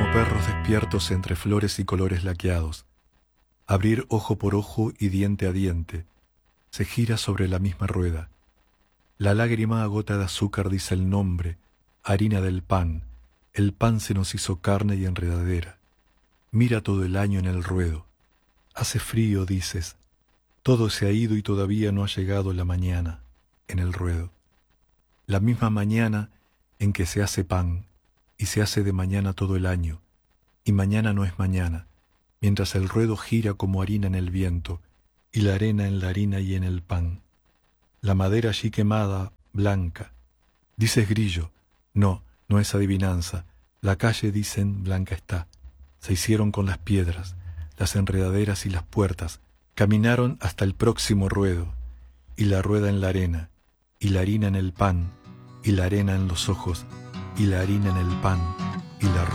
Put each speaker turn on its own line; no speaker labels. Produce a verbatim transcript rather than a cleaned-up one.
como perros despiertos entre flores y colores laqueados. Abrir ojo por ojo y diente a diente, se gira sobre la misma rueda. La lágrima a gota de azúcar dice el nombre, harina del pan, el pan se nos hizo carne y enredadera. Mira todo el año en el ruedo. Hace frío, dices. Todo se ha ido y todavía no ha llegado la mañana, en el ruedo. La misma mañana en que se hace pan, y se hace de mañana todo el año, y mañana no es mañana, mientras el ruedo gira como harina en el viento, y la arena en la harina y en el pan. La madera allí quemada, blanca. Dices grillo. No, no es adivinanza. La calle, dicen, blanca está. Se hicieron con las piedras, las enredaderas y las puertas. Caminaron hasta el próximo ruedo, y la rueda en la arena, y la harina en el pan, y la arena en los ojos, y la harina en el pan, y la rueda.